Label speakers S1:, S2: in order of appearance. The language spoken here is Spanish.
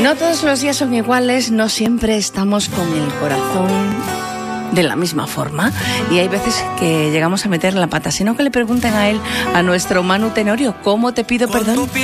S1: No todos los días son iguales, no siempre estamos con el corazón de la misma forma y hay veces que llegamos a meter la pata, sino que le pregunten a él, a nuestro Manu Tenorio, ¿cómo te pido perdón?